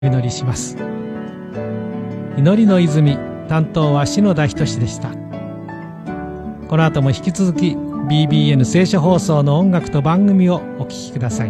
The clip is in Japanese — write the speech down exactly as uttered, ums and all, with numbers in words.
お祈りします。祈りの泉、担当は篠田仁でした。この後も引き続き ビービーエヌ 聖書放送の音楽と番組をお聴きください。